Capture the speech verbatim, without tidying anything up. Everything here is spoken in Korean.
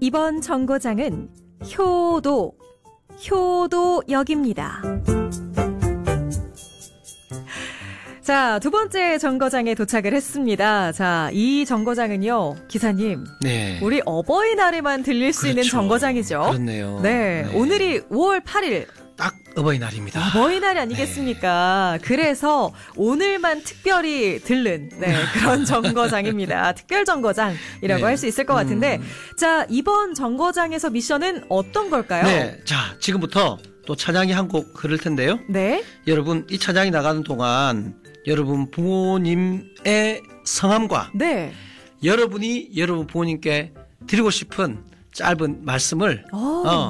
이번 정거장은 효도, 효도역입니다. 자, 두 번째 정거장에 도착을 했습니다. 자, 이 정거장은요, 기사님. 네. 우리 어버이날에만 들릴 수 그렇죠. 있는 정거장이죠. 그렇네요. 네. 네. 오늘이 오월 팔일. 딱 어버이날입니다. 어버이날이 아니겠습니까? 네. 그래서 오늘만 특별히 들른 네, 그런 정거장입니다. 특별 정거장이라고 네. 할 수 있을 것 같은데 음. 자, 이번 정거장에서 미션은 어떤 걸까요? 네. 자, 지금부터 또 찬양이 한 곡 흐를 텐데요. 네. 여러분, 이 찬양이 나가는 동안 여러분 부모님의 성함과 네. 여러분이 여러분 부모님께 드리고 싶은 짧은 말씀을 오. 어,